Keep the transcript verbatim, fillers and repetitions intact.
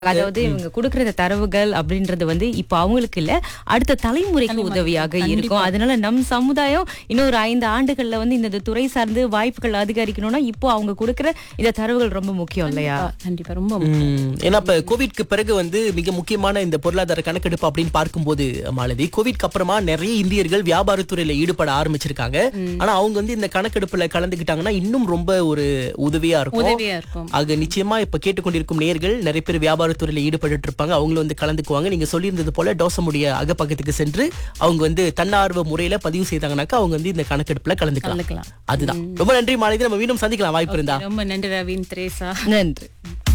அதாவது இவங்க குடுக்கிற இந்த தரவுகள் அப்படின்றது வந்து இப்ப அவங்களுக்கு இல்ல, அடுத்த தலைமுறைக்கு உதவியாக இருக்கும். அதனால நம் சமுதாயம் இன்னொரு ஐந்து ஆண்டுகள்ல வந்து இந்த துறை சார்ந்து வாய்ப்புகள் அதிகரிக்கணும்னா இப்போ அவங்க கொடுக்கிற இந்த தரவுகள் ரொம்ப முக்கியம் இல்லையா? கண்டிப்பா ரொம்ப ம், ஏன்னா இப்ப கோவிட்க்கு பிறகு வந்து மிக முக்கியமான இந்த பொருளாதார கணக்கெடுப்பு அப்படின்னு பார்க்கும்போது மாலதி, கோவிட்க்கு அப்புறமா நிறைய இந்தியர்கள் வியாபாரத்துறையில ஈடுபட ஆரம்பிச்சிருக்காங்க. ஆனா அவங்க வந்து இந்த கணக்கெடுப்புல கலந்துக்கிட்டாங்கன்னா இன்னும் ரொம்ப ஒரு உதவியா இருக்கும். உதவியா இருக்கும். ஆக நிச்சயமா இப்ப கேட்டுக்கொண்டிருக்கும் நேயர்கள் நிறைய பேர் வியாபாரத்துறையில ஈடுபட்டு இருப்பாங்க. அவங்களும் வந்து கலந்துக்குவாங்க. நீங்க சொல்லியிருந்தது போல டோசமுடைய அகப்பக்கத்துக்கு சென்று அவங்க வந்து தன்னார்வ முறையில பதிவு செய்தாங்கன்னாக்கா அவங்க வந்து இந்த கணக்கெடுப்புல கலந்துக்கலாம். கலந்துக்கலாம். அதுதான். ரொம்ப நன்றி மாலதி, நம்ம மீண்டும் சந்திக்கலாம் வாய்ப்பு இருந்தா. ரொம்ப நன்றி ரவீன், திரேசா. நன்றி.